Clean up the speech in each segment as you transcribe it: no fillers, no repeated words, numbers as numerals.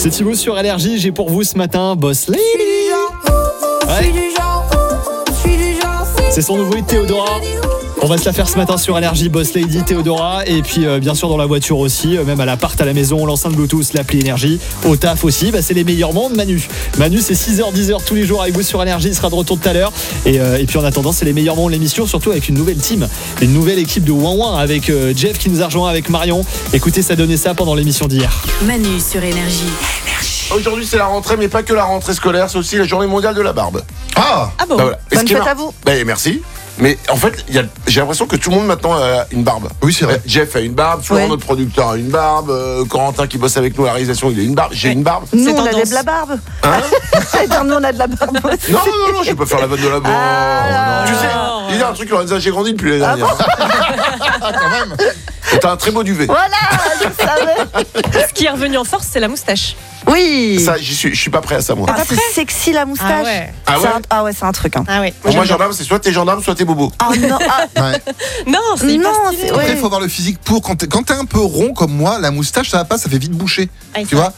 C'est Thibaut sur Énergie, j'ai pour vous ce matin Boss Lady. Ouais. C'est son nouveau hit Théodora. On va se la faire ce matin sur Énergie, Boss Lady, Théodora. Et puis bien sûr dans la voiture aussi, même à l'appart, à la maison, l'enceinte Bluetooth, l'appli Énergie. Au taf aussi, c'est les meilleurs mondes. Manu c'est 6h, 10h tous les jours avec vous sur Énergie. Il sera de retour tout à l'heure. Et puis en attendant, c'est les meilleurs mondes, l'émission, surtout avec une nouvelle team, une nouvelle équipe de Ouin Ouin avec Jeff qui nous a rejoint avec Marion. Écoutez, ça donnait ça pendant l'émission d'hier. Manu sur Énergie. Aujourd'hui c'est la rentrée, mais pas que la rentrée scolaire, c'est aussi la journée mondiale de la barbe. Ah Bah bon. voilà. Bonne fête à vous. Merci. Mais en fait, j'ai l'impression que tout le monde maintenant a une barbe. Oui, c'est vrai. Jeff a une barbe, Florent, notre producteur, a une barbe, Corentin qui bosse avec nous à la réalisation, il a une barbe, j'ai une barbe. Nous, on a de la barbe. Hein Nous, on a de la barbe aussi. Non, je vais pas faire la vanne de la barbe. Tu sais, il y a un truc, Lorenza, j'ai grandi depuis l'année dernière. Quand même. Et t'as un très beau duvet. Voilà, je savais. Ce qui est revenu en force, c'est la moustache. Oui. Ça, je suis pas prêt à ça, moi. Ah, c'est sexy la moustache. Ah ouais. Ah ouais, c'est un truc. Hein. Ah ouais. Pour moi, gendarme, c'est soit t'es gendarme, soit t'es bobo. Oh non. Ouais. Non, c'est hyper stylé. Après, il faut avoir le physique pour. Quand t'es un peu rond comme moi, la moustache, ça va pas, ça fait vite boucher. Tu vois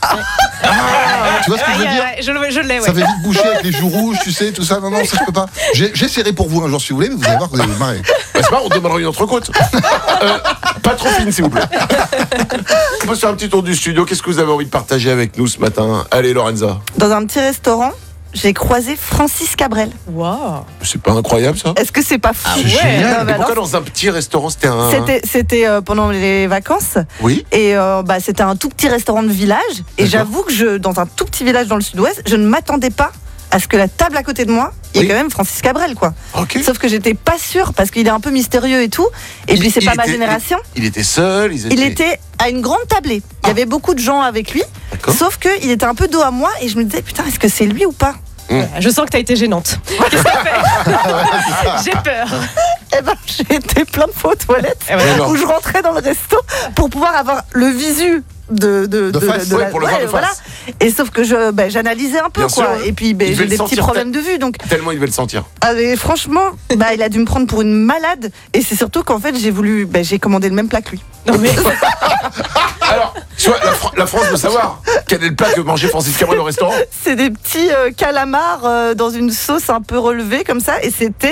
Tu vois ce que je veux dire Je l'ai, ouais. Ça fait vite boucher avec les joues rouges, tu sais, tout ça. Non, ça je peux pas. J'essaierai pour vous un jour si vous voulez, mais vous allez voir que vous allez vous marrer. C'est pas, on demandera une entrecôte. Pas trop fine, s'il vous plaît. On peut se faire un petit tour du studio. Qu'est-ce que vous avez envie de partager avec nous ce matin? Allez, Lorenza. Dans un petit restaurant, j'ai croisé Francis Cabrel. Wow. C'est pas incroyable, ça? Est-ce que c'est pas fou? C'est génial. Non, Et pourquoi dans un petit restaurant, c'était un... C'était pendant les vacances. Oui. Et c'était un tout petit restaurant de village. Et j'avoue que dans un tout petit village dans le sud-ouest, je ne m'attendais pas à ce que la table à côté de moi, il y ait quand même Francis Cabrel, quoi. Ok. Sauf que j'étais pas sûre parce qu'il est un peu mystérieux et tout. Et puis c'est pas ma génération. Il était seul. Il était à une grande tablée. Il y avait beaucoup de gens avec lui. D'accord. Sauf qu'il était un peu dos à moi et je me disais putain, est-ce que c'est lui ou pas? Je sens que t'as été gênante. Qu'est-ce que t'as fait? J'ai peur. Eh ben, j'ai été plein de fois aux toilettes où je rentrais dans le resto pour pouvoir avoir le visu de face, pour le voir de face. Voilà. Et sauf que j'analysais un peu, Bien quoi. sûr, ouais. Et puis Il devait j'ai le des petits sentir, problèmes de vue, donc. Tellement il devait le sentir. Et franchement, il a dû me prendre pour une malade. Et c'est surtout qu'en fait, j'ai commandé le même plat que lui. Non mais Alors, la France veut savoir quel est le plat que mangeait Francis Cabrel au restaurant. C'est des petits calamars dans une sauce un peu relevée comme ça. Et c'était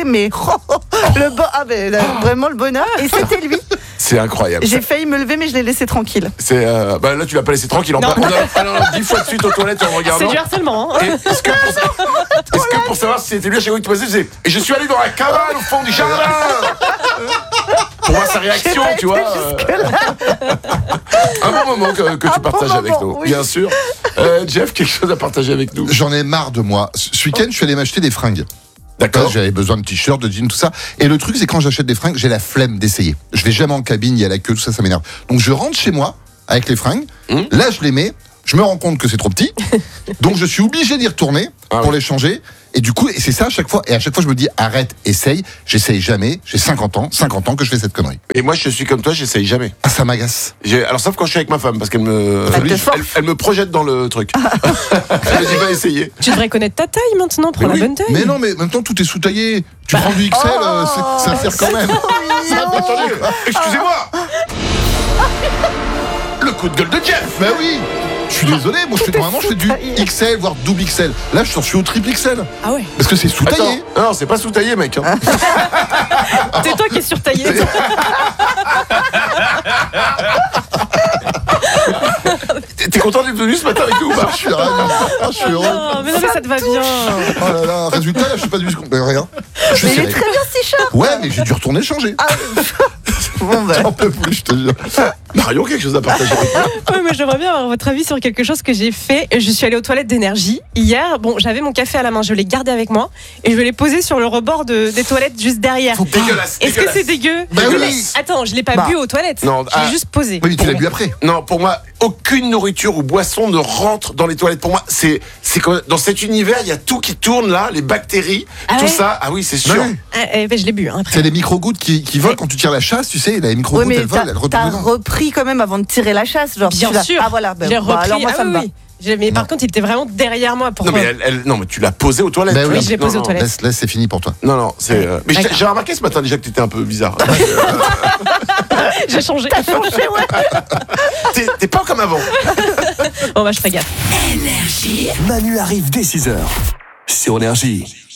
vraiment le bonheur. Et c'était lui. C'est incroyable. J'ai failli me lever, mais je l'ai laissé tranquille. C'est là, tu l'as pas laissé tranquille. On a 10 fois de suite aux toilettes en regardant. c'est du harcèlement. Hein. Et Est-ce que pour savoir si c'était lui à chaque fois que tu passais, tu disais, et je suis allé dans la cabane au fond du jardin. Pour voir sa réaction, tu vois. Un bon moment que tu partages avec nous, oui. bien sûr. Jeff, quelque chose à partager avec nous? J'en ai marre de moi. Ce week-end, je suis allé m'acheter des fringues. D'accord. J'avais besoin de t-shirts, de jeans, tout ça. Et le truc, c'est quand j'achète des fringues, j'ai la flemme d'essayer. Je vais jamais en cabine, il y a la queue, tout ça, ça m'énerve. Donc je rentre chez moi avec les fringues. Là, je les mets. Je me rends compte que c'est trop petit. Donc je suis obligé d'y retourner pour les changer. Et du coup, c'est ça à chaque fois. Et à chaque fois, je me dis, arrête, essaye. J'essaye jamais. J'ai 50 ans que je fais cette connerie. Et moi, je suis comme toi, j'essaye jamais. Ah, ça m'agace. Alors, sauf quand je suis avec ma femme, parce qu'elle elle me projette dans le truc. Elle me dit, va essayer. Tu devrais connaître ta taille maintenant, prends la bonne taille. Mais non, mais en même temps, tout est sous-taillé. Tu prends du XL, ça sert quand même. Attendez, excusez-moi. Le coup de gueule de Jeff. Bah oui. Je suis désolé, moi normalement je fais du XL, voire double XL. Là, je suis au triple XL. Ah ouais. Parce que c'est sous-taillé. Attends, non, c'est pas sous-taillé, mec. Hein. C'est toi qui es surtaillé. T'es content d'être venu ce matin avec nous ou pas? Je suis ravi. Je suis heureux. Oh, mais non, mais ça te va bien. Oh là là, résultat, là, je suis pas du tout. Rien. Je Mais il est sais. très bien ce t-shirt. Ouais, mais j'ai dû retourner le changer. J'en peux plus, je te jure. Marion, quelque chose à partager avec nous? Ouais, mais j'aimerais bien avoir votre avis sur quelque chose que j'ai fait. Je suis allée aux toilettes d'Énergie hier. Bon, j'avais mon café à la main, je l'ai gardé avec moi et je l'ai posé sur le rebord des toilettes juste derrière. Dégueulasse. Est-ce que c'est dégueu? Bah oui. Attends, je l'ai pas bu aux toilettes. Non, je l'ai juste posé. Oui, mais tu l'as bu après. Non, pour moi, aucune nourriture ou boisson ne rentre dans les toilettes. Pour moi, c'est comme dans cet univers, il y a tout qui tourne là, les bactéries, tout ouais ça. Ah oui, c'est sûr. Ouais. Je l'ai bu. Hein, après. C'est les micro-gouttes qui volent quand tu tires la chasse, tu sais, les micro-gouttes, Oui, mais elles volent, elles retournent t'as dedans. repris quand même avant de tirer la chasse, genre. Bien sûr. Ah voilà. J'ai repris. Alors moi ça me va. Oui. Mais par contre, il était vraiment derrière moi. Non mais, non, mais tu l'as posé aux toilettes. Bah oui, je l'ai posé aux toilettes. Laisse, c'est fini pour toi. Non, c'est. Mais D'accord. j'ai remarqué ce matin déjà que t'étais un peu bizarre. J'ai changé. T'as changé, ouais. T'es pas comme avant. Bon, bah, je ferai gaffe. Manu arrive dès 6h sur Énergie.